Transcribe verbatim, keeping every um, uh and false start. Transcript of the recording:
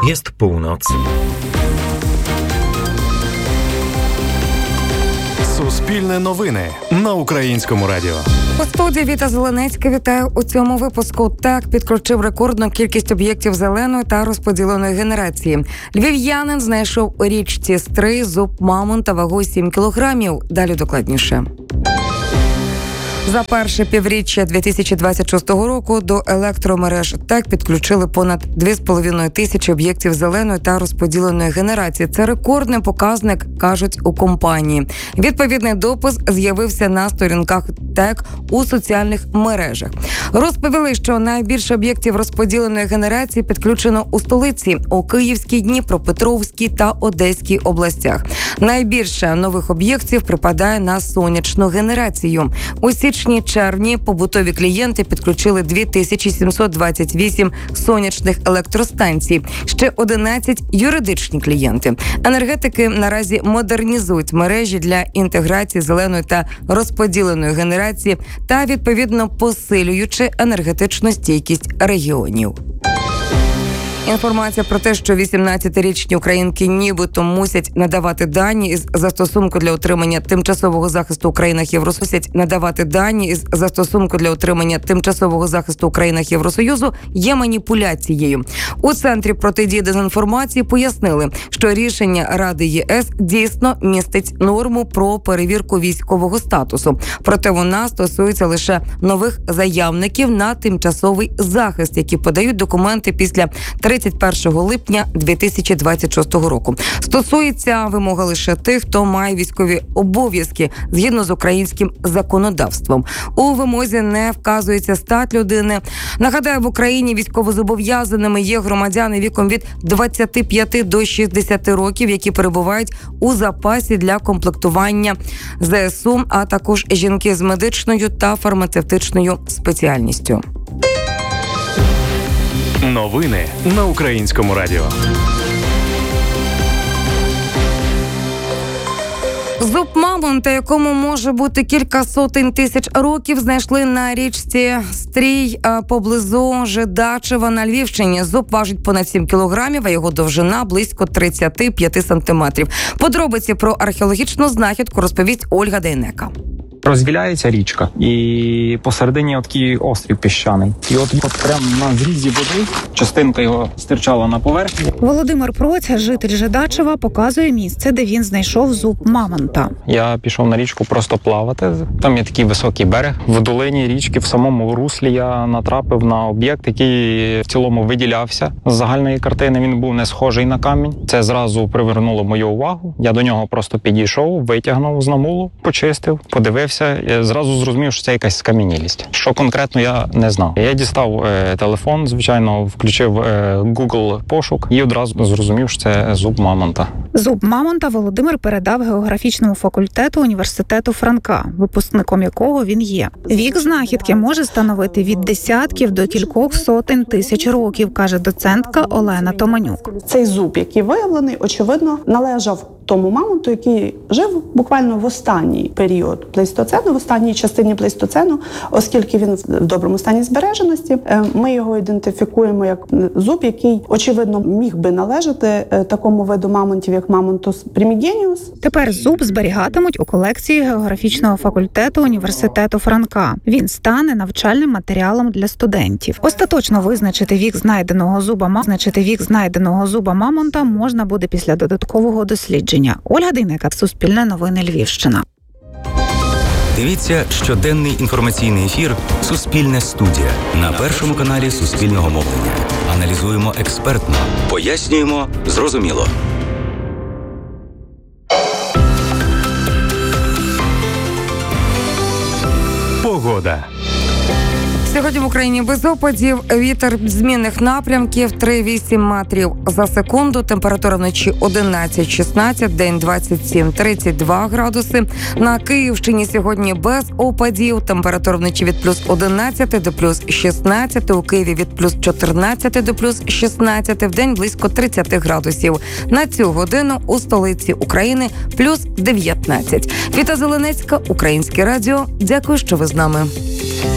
Jest północ. Суспільне новини на Українському радіо. У студії Віта Зеленецька вітаю у цьому випуску. Так підключив рекордну кількість об'єктів зеленої та розподіленої генерації. Львів'янин знайшов у річці Стрий зуб мамонта вагою сім кілограмів. Далі докладніше. За перше півріччя дві тисячі двадцять шостого року до електромереж ТЕК підключили понад дві з половиною тисячі об'єктів зеленої та розподіленої генерації. Це рекордний показник, кажуть у компанії. Відповідний допис з'явився на сторінках ТЕК у соціальних мережах. Розповіли, що найбільше об'єктів розподіленої генерації підключено у столиці, у Київській, Дніпропетровській та Одеській областях. Найбільше нових об'єктів припадає на сонячну генерацію. У січні-червні побутові клієнти підключили дві тисячі сімсот двадцять вісім сонячних електростанцій, ще одинадцять юридичні клієнти. Енергетики наразі модернізують мережі для інтеграції зеленої та розподіленої генерації та, відповідно, посилюючи енергетичну стійкість регіонів. Інформація про те, що вісімнадцятирічні українки нібито мусять надавати дані із застосунку для отримання тимчасового захисту у країнах Євросоюзу, надавати дані із застосунку для отримання тимчасового захисту у країнах Євросоюзу є маніпуляцією. У Центрі протидії дезінформації пояснили, що рішення Ради ЄС дійсно містить норму про перевірку військового статусу. Проте вона стосується лише нових заявників на тимчасовий захист, які подають документи після тридцять першого липня дві тисячі двадцять шостого року. Стосується вимога лише тих, хто має військові обов'язки згідно з українським законодавством. У вимозі не вказується стать людини. Нагадаю, в Україні військовозобов'язаними є громадяни віком від двадцяти п'яти до шістдесяти років, які перебувають у запасі для комплектування ЗСУ, а також жінки з медичною та фармацевтичною спеціальністю. Новини на Українському радіо. Зуб мамонта, якому може бути кілька сотень тисяч років, знайшли на річці Стрій поблизу Жидачева на Львівщині. Зуб важить понад сім кілограмів, а його довжина близько тридцять п'ять сантиметрів. Подробиці про археологічну знахідку розповість Ольга Дейнека. Розділяється річка, і посередині от такий острів піщаний. І от, от прямо на зрізі води частинка його стирчала на поверхні. Володимир Проць, житель Жидачева, показує місце, де він знайшов зуб мамонта. Я пішов на річку просто плавати. Там є такий високий берег. В долині річки, в самому руслі я натрапив на об'єкт, який в цілому виділявся. З загальної картини він був не схожий на камінь. Це зразу привернуло мою увагу. Я до нього просто підійшов, витягнув з намулу, почистив, подивився. Я зразу зрозумів, що це якась скам'янілість. Що конкретно, я не знав. Я дістав е, телефон, звичайно, включив е, Google пошук і одразу зрозумів, що це зуб мамонта. Зуб мамонта Володимир передав географічному факультету університету Франка, випускником якого він є. Вік знахідки може становити від десятків до кількох сотень тисяч років, каже доцентка Олена Томанюк. Цей зуб, який виявлений, очевидно, належав тому мамонту, який жив буквально в останній період плейстоцену, в останній частині плейстоцену, оскільки він в доброму стані збереженості. Ми його ідентифікуємо як зуб, який, очевидно, міг би належати такому виду мамонтів, як мамонтус примігеніус. Тепер зуб зберігатимуть у колекції географічного факультету університету Франка. Він стане навчальним матеріалом для студентів. Остаточно визначити вік знайденого зуба, визначити вік знайденого зуба мамонта можна буде після додаткового дослідження. Ольга Дейнека, Суспільне новини, Львівщина. Дивіться щоденний інформаційний ефір «Суспільне студія» на Першому каналі Суспільного мовлення. Аналізуємо експертно, пояснюємо зрозуміло. Погода. Сьогодні в Україні без опадів, вітер змінних напрямків три-вісім метрів за секунду, температура вночі одинадцять шістнадцять, день двадцять сім тридцять два градуси. На Київщині сьогодні без опадів, температура вночі від плюс одинадцять до плюс шістнадцять, у Києві від плюс чотирнадцять до плюс шістнадцять, в день близько тридцять градусів. На цю годину у столиці України плюс дев'ятнадцять. Віта Зеленецька, Українське радіо. Дякую, що ви з нами.